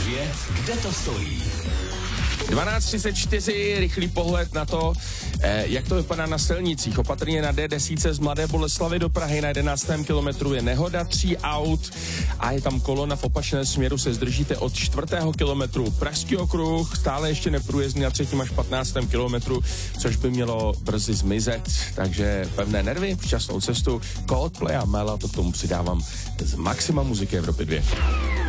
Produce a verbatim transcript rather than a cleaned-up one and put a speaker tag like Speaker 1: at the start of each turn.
Speaker 1: dvě, kde to stojí?
Speaker 2: dvanáct třicet čtyři, rychlý pohled na to, eh, jak to vypadá na silnicích. Opatrně na D deset z Mladé Boleslavi do Prahy na jedenáctém kilometru je nehoda tří aut a je tam kolona v opačném směru, se zdržíte od čtvrtého kilometru. Pražský okruh stále ještě neprůjezdný na třetím až patnáctém kilometru, což by mělo brzy zmizet, takže pevné nervy, šťastnou cestu. Coldplay a Mela, to k tomu přidávám z Maxima muziky Evropy dvě.